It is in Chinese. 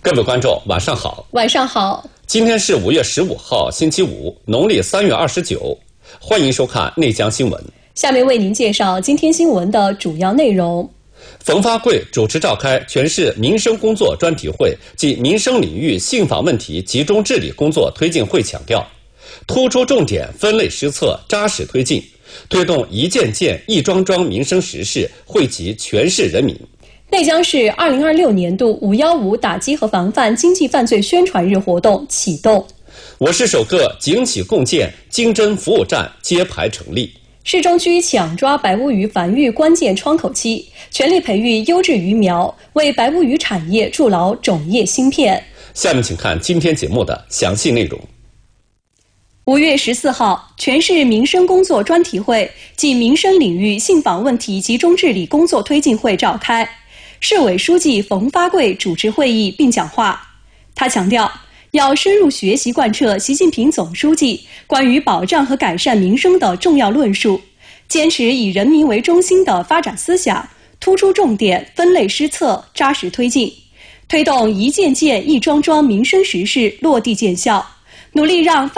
各位观众，晚上好。 晚上好。 今天是5月15号，星期五，农历3月29。欢迎收看内江新闻。 下面为您介绍今天新闻的主要内容。 冯发贵主持召开全市民生工作专题会及民生领域信访问题集中治理工作推进会强调，突出重点，分类施策，扎实推进，推动一件件、一桩桩民生实事惠及全市人民。 内江市2026年度515打击和防范经济犯罪宣传日活动启动。 我市首个警企共建经侦服务站揭牌成立。 市中区抢抓白乌鱼繁育关键窗口期，全力培育优质鱼苗，为白乌鱼产业筑牢种业芯片。 下面请看今天节目的详细内容。 5月14号，全市民生工作专题会暨民生领域信访问题集中治理工作推进会召开。市委书记冯发贵主持会议并讲话。他强调，要深入学习贯彻习近平总书记关于保障和改善民生的重要论述，坚持以人民为中心的发展思想，突出重点，分类施策，扎实推进，推动一件件、一桩桩民生实事落地见效，努力让